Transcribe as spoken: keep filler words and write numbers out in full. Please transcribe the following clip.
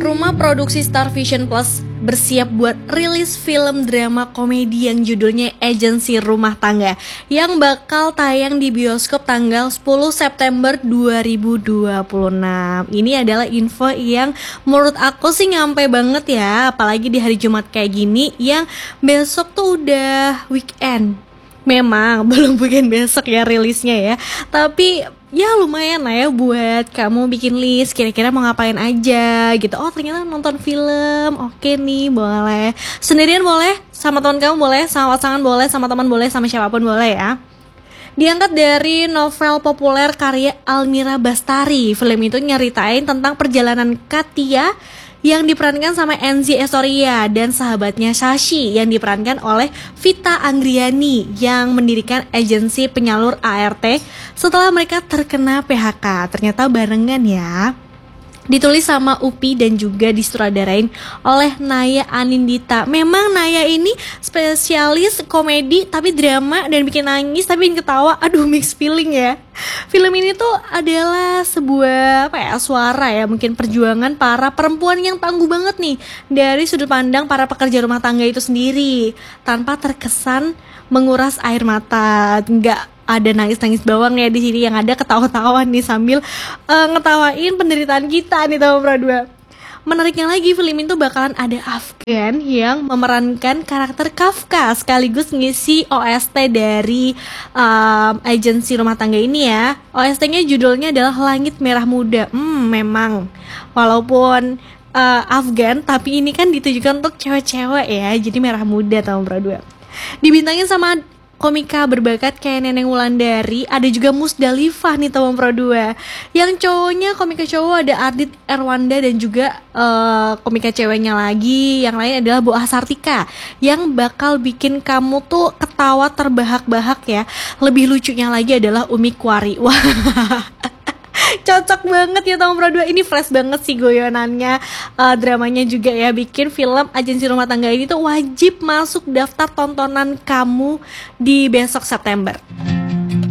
Rumah produksi Star Vision Plus bersiap buat rilis film drama komedi yang judulnya Agensi Rumah Tangga yang bakal tayang di bioskop tanggal sepuluh September dua ribu dua puluh enam. Ini adalah info yang menurut aku sih nyampe banget ya, apalagi di hari Jumat kayak gini yang besok tuh udah weekend. Memang belum weekend besok ya rilisnya ya, tapi ya lumayan lah ya buat kamu bikin list kira-kira mau ngapain aja gitu. Oh ternyata nonton film, oke nih boleh. Sendirian boleh, sama teman kamu boleh, sama pasangan boleh, sama teman boleh, sama siapapun boleh ya. Diangkat dari novel populer karya Almira Bastari. Film itu nyeritain tentang perjalanan Katia yang diperankan sama Enzi Estoria dan sahabatnya Shashi yang diperankan oleh Vita Anggriani yang mendirikan agensi penyalur A R T setelah mereka terkena P H K. Ternyata barengan ya. Ditulis sama Upi dan juga disutradarain oleh Naya Anindita. Memang Naya ini spesialis komedi tapi drama dan bikin nangis tapi bikin ketawa. Aduh, mixed feeling ya. Film ini tuh adalah sebuah apa ya, suara ya, mungkin perjuangan para perempuan yang tangguh banget nih dari sudut pandang para pekerja rumah tangga itu sendiri, tanpa terkesan menguras air mata. Enggak ada nangis-nangis bawang ya di sini, yang ada ketawa-tawa nih sambil uh, ngetawain penderitaan kita nih teman berdua. Menariknya lagi, film itu bakalan ada Afgan yang memerankan karakter Kafka sekaligus ngisi O S T dari um, agensi rumah tangga ini ya. O S T-nya judulnya adalah Langit Merah Muda. Hmm, memang walaupun uh, Afgan, tapi ini kan ditujukan untuk cewek-cewek ya, jadi merah muda teman berdua. Dibintangin sama komika berbakat kayak Neneng Wulandari, ada juga Musdalifah nih teman pro dua. Yang cowoknya komika cowok ada Ardit Erwanda dan juga uh, komika ceweknya lagi yang lain adalah Bu Sartika yang bakal bikin kamu tuh ketawa terbahak-bahak ya. Lebih lucunya lagi adalah Umi Kwari. Wah. Cocok banget ya teman pro dua. Ini fresh banget sih goyonannya, uh, dramanya juga ya. Bikin film Agensi Rumah Tangga ini tuh wajib masuk daftar tontonan kamu di besok September.